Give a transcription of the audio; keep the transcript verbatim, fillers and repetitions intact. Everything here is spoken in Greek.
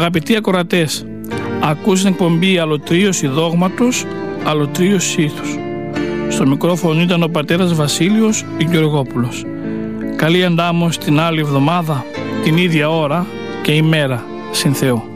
Αγαπητοί ακροατές, ακούς την εκπομπή Αλωτρίωση Δόγματος, Αλωτρίωση Ήθους. Στο μικρόφωνο ήταν ο πατέρας Βασίλειος Γεωργόπουλος. Καλή αντάμωση την άλλη εβδομάδα, την ίδια ώρα και ημέρα, συν Θεό.